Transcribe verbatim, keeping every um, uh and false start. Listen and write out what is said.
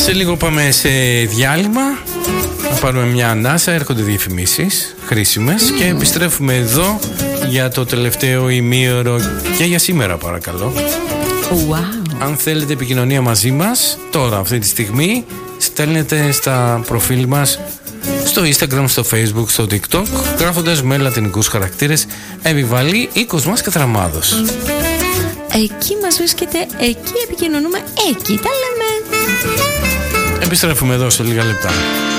Σε λίγο πάμε σε διάλειμμα, να πάρουμε μια ανάσα, έρχονται διαφημίσεις χρήσιμες mm. και επιστρέφουμε εδώ για το τελευταίο ημίωρο και για σήμερα παρακαλώ. Wow. Αν θέλετε επικοινωνία μαζί μας, τώρα αυτή τη στιγμή στέλνετε στα προφίλ μας στο Instagram, στο Facebook, στο TikTok, γράφοντας με λατινικούς χαρακτήρες Επιβαλή ή Κοσμάς Κατραμάδος. Εκεί μας βρίσκεται, εκεί επικοινωνούμε, εκεί τα λέμε. Επιστρέφουμε εδώ σε λίγα λεπτά.